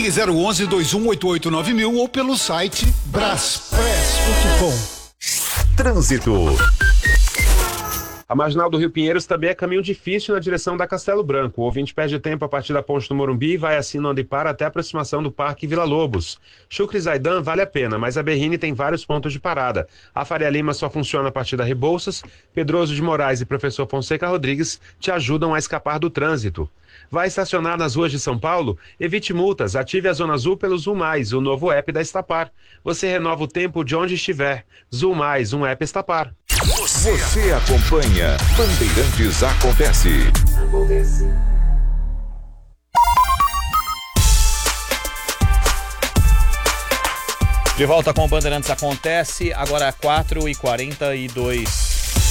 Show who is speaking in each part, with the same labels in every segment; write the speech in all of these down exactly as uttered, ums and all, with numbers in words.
Speaker 1: Ligue zero onze, dois um oito oito nove mil ou pelo site braspress ponto com.
Speaker 2: Trânsito. A marginal do Rio Pinheiros também é caminho difícil na direção da Castelo Branco. O ouvinte perde tempo a partir da ponte do Morumbi e vai assim no Andipar até a aproximação do Parque Vila Lobos. Chucre Zaidan vale a pena, mas a Berrini tem vários pontos de parada. A Faria Lima só funciona a partir da Rebouças. Pedroso de Moraes e Professor Fonseca Rodrigues te ajudam a escapar do trânsito. Vai estacionar nas ruas de São Paulo? Evite multas, ative a Zona Azul pelo Zoom Mais, o novo app da Estapar. Você renova o tempo de onde estiver. Zoom Mais, um app Estapar.
Speaker 3: Você acompanha Bandeirantes Acontece. Acontece.
Speaker 4: De volta com o Bandeirantes Acontece, agora quatro e quarenta e dois.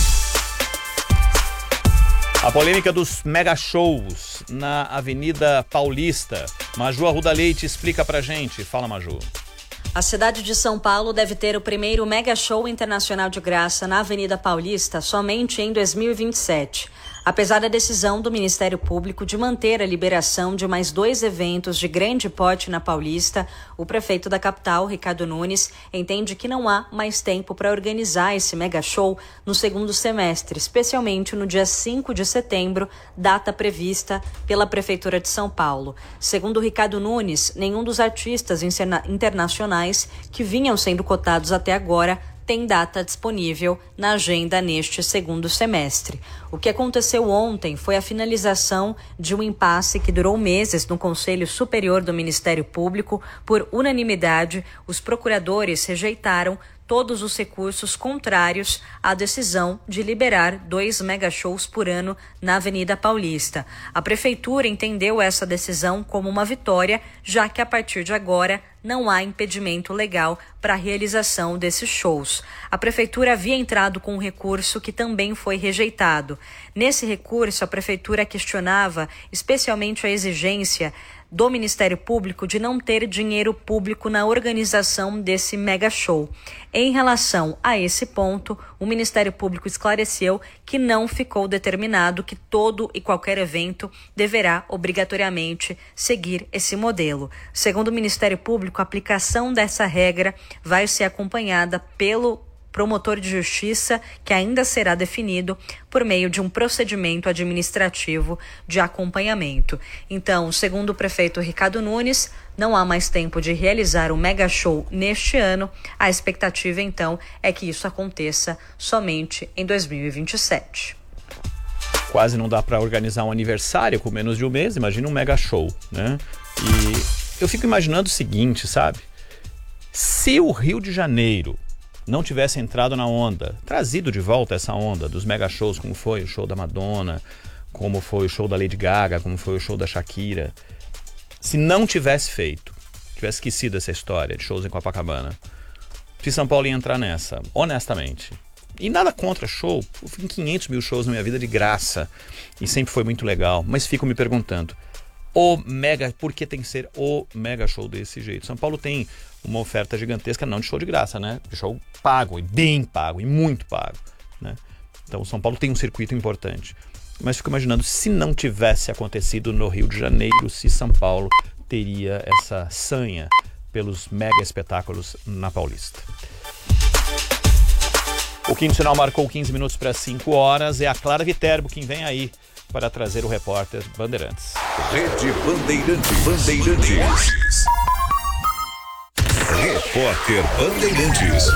Speaker 4: A polêmica dos mega shows na Avenida Paulista. Maju Arruda Leite explica pra gente. Fala, Maju.
Speaker 5: A cidade de São Paulo deve ter o primeiro mega show internacional de graça na Avenida Paulista somente em dois mil e vinte e sete. Apesar da decisão do Ministério Público de manter a liberação de mais dois eventos de grande porte na Paulista, o prefeito da capital, Ricardo Nunes, entende que não há mais tempo para organizar esse mega show no segundo semestre, especialmente no dia cinco de setembro, data prevista pela Prefeitura de São Paulo. Segundo Ricardo Nunes, nenhum dos artistas internacionais que vinham sendo cotados até agora tem data disponível na agenda neste segundo semestre. O que aconteceu ontem foi a finalização de um impasse que durou meses no Conselho Superior do Ministério Público. Por unanimidade, os procuradores rejeitaram todos os recursos contrários à decisão de liberar dois mega shows por ano na Avenida Paulista. A Prefeitura entendeu essa decisão como uma vitória, já que a partir de agora não há impedimento legal para a realização desses shows. A Prefeitura havia entrado com um recurso que também foi rejeitado. Nesse recurso, a Prefeitura questionava especialmente a exigência do Ministério Público de não ter dinheiro público na organização desse mega show. Em relação a esse ponto, o Ministério Público esclareceu que não ficou determinado que todo e qualquer evento deverá obrigatoriamente seguir esse modelo. Segundo o Ministério Público, a aplicação dessa regra vai ser acompanhada pelo promotor de justiça, que ainda será definido por meio de um procedimento administrativo de acompanhamento. Então, segundo o prefeito Ricardo Nunes, não há mais tempo de realizar o mega show neste ano. A expectativa, então, é que isso aconteça somente em dois mil e vinte e sete.
Speaker 4: Quase não dá para organizar um aniversário com menos de um mês, imagina um mega show, né? E eu fico imaginando o seguinte, sabe? Se o Rio de Janeiro não tivesse entrado na onda, trazido de volta essa onda dos mega shows, como foi o show da Madonna, como foi o show da Lady Gaga, como foi o show da Shakira, se não tivesse feito, tivesse esquecido essa história de shows em Copacabana, se São Paulo ia entrar nessa, honestamente. E nada contra show, eu fui em quinhentos mil shows na minha vida de graça, e sempre foi muito legal, mas fico me perguntando, o mega, por que tem que ser o mega show desse jeito? São Paulo tem uma oferta gigantesca, não de show de graça, né? De show pago, e bem pago, e muito pago, né? Então o São Paulo tem um circuito importante. Mas fico imaginando, se não tivesse acontecido no Rio de Janeiro, se São Paulo teria essa sanha pelos mega espetáculos na Paulista. O Quinto Sinal marcou quinze minutos para cinco horas. É a Clara Viterbo quem vem aí para trazer o repórter Bandeirantes.
Speaker 3: Rede Bandeirantes. Bandeirantes. Repórter Bandeirantes.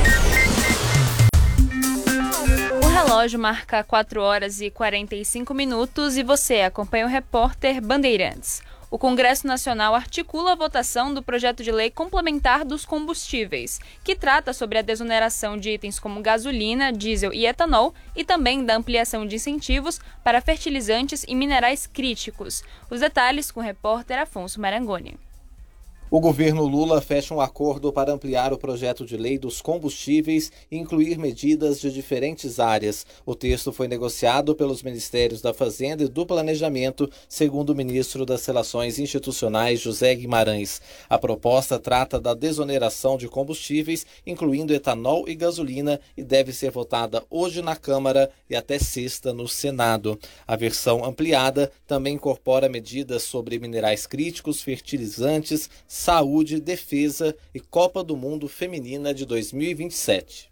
Speaker 6: O relógio marca quatro horas e quarenta e cinco minutos e você acompanha o repórter Bandeirantes. O Congresso Nacional articula a votação do projeto de lei complementar dos combustíveis, que trata sobre a desoneração de itens como gasolina, diesel e etanol e também da ampliação de incentivos para fertilizantes e minerais críticos. Os detalhes com o repórter Afonso Marangoni.
Speaker 7: O governo Lula fecha um acordo para ampliar o projeto de lei dos combustíveis e incluir medidas de diferentes áreas. O texto foi negociado pelos Ministérios da Fazenda e do Planejamento, segundo o ministro das Relações Institucionais, José Guimarães. A proposta trata da desoneração de combustíveis, incluindo etanol e gasolina, e deve ser votada hoje na Câmara e até sexta no Senado. A versão ampliada também incorpora medidas sobre minerais críticos, fertilizantes, saúde, defesa e Copa do Mundo Feminina de dois mil e vinte e sete.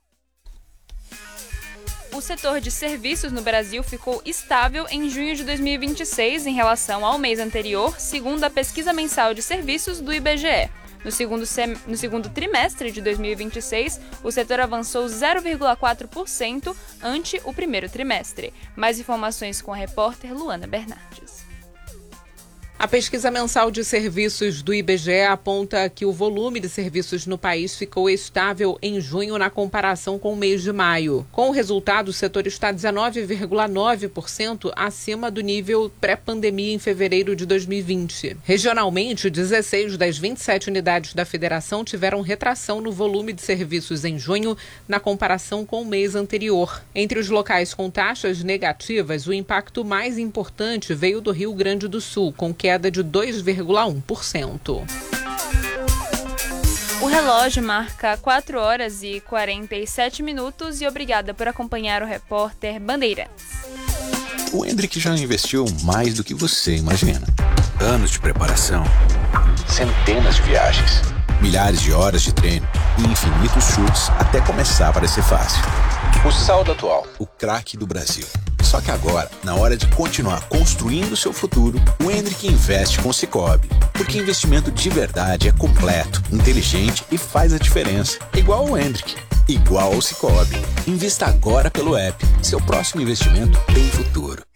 Speaker 6: O setor de serviços no Brasil ficou estável em junho de dois mil e vinte e seis em relação ao mês anterior, segundo a pesquisa mensal de serviços do I B G E. No segundo, sem... no segundo trimestre de dois mil e vinte e seis, o setor avançou zero vírgula quatro por cento ante o primeiro trimestre. Mais informações com a repórter Luana Bernardes.
Speaker 8: A pesquisa mensal de serviços do I B G E aponta que o volume de serviços no país ficou estável em junho na comparação com o mês de maio. Com o resultado, o setor está dezenove vírgula nove por cento acima do nível pré-pandemia em fevereiro de dois mil e vinte. Regionalmente, dezesseis das vinte e sete unidades da federação tiveram retração no volume de serviços em junho na comparação com o mês anterior. Entre os locais com taxas negativas, o impacto mais importante veio do Rio Grande do Sul, com que queda de dois vírgula um por cento.
Speaker 6: O relógio marca quatro horas e quarenta e sete minutos e obrigada por acompanhar o repórter Bandeirantes.
Speaker 9: O Hendrick já investiu mais do que você imagina. Anos de preparação, centenas de viagens, milhares de horas de treino e infinitos chutes até começar a parecer fácil. O saldo atual, o craque do Brasil. Só que agora, na hora de continuar construindo seu futuro, o Hendrick investe com o Sicoob. Porque investimento de verdade é completo, inteligente e faz a diferença. Igual o Hendrick, igual ao Sicoob. Invista agora pelo app. Seu próximo investimento tem futuro.